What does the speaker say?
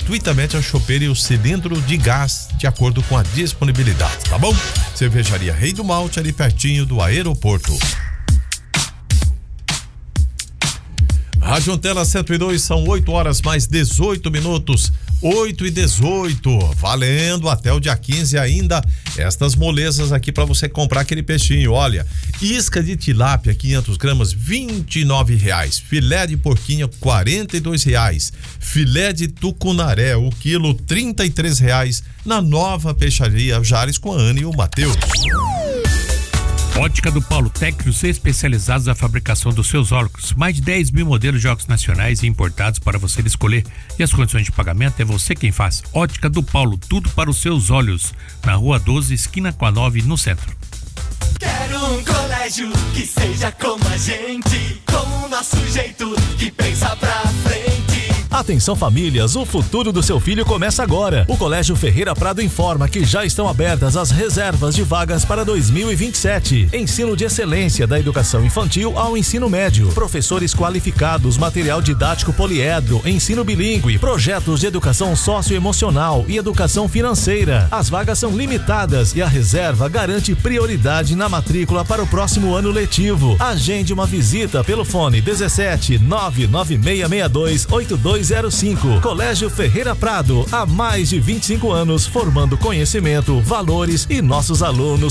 gratuitamente a chopeira e o cilindro de gás de acordo com a disponibilidade, tá bom? Cervejaria Rei do Malte, ali pertinho do aeroporto. Rádio Antena 102, são 8 horas mais 18 minutos, 8h18, valendo até o dia 15 ainda estas molezas aqui para você comprar aquele peixinho. Olha, isca de tilápia 500 gramas R$29, filé de porquinho R$42, filé de tucunaré o quilo R$33 na Nova Peixaria Jales com a Ana e o Matheus. Ótica do Paulo, técnicos especializados na fabricação dos seus óculos. Mais de 10 mil modelos de óculos nacionais e importados para você escolher. E as condições de pagamento é você quem faz. Ótica do Paulo, tudo para os seus olhos. Na Rua 12, esquina com a 9, no centro. Quero um colégio que seja como a gente, com o nosso jeito, que pensa pra frente. Atenção famílias, o futuro do seu filho começa agora. O Colégio Ferreira Prado informa que já estão abertas as reservas de vagas para 2027. Ensino de excelência da educação infantil ao ensino médio. Professores qualificados, material didático poliedro, ensino bilíngue, projetos de educação socioemocional e educação financeira. As vagas são limitadas e a reserva garante prioridade na matrícula para o próximo ano letivo. Agende uma visita pelo fone 17 99662 8205. Colégio Ferreira Prado, há mais de 25 anos formando conhecimento, valores e nossos alunos